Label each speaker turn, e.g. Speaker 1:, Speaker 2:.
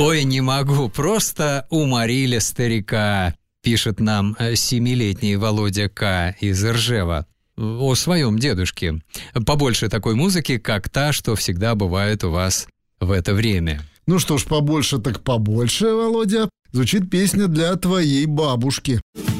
Speaker 1: Ой, не могу, просто уморили старика, пишет нам 7-летний Володя К. из Ржева о своем дедушке. Побольше такой музыки, как та, что всегда бывает у вас в это время.
Speaker 2: Ну что ж, побольше так побольше, Володя. Звучит песня для твоей бабушки.